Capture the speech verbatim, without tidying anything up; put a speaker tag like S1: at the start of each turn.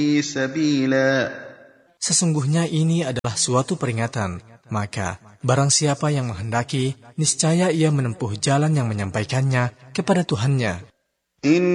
S1: سبيلا.
S2: Sesungguhnya ini adalah suatu peringatan, maka barang siapa yang menghendaki, niscaya ia menempuh jalan yang menyampaikannya kepada Tuhannya.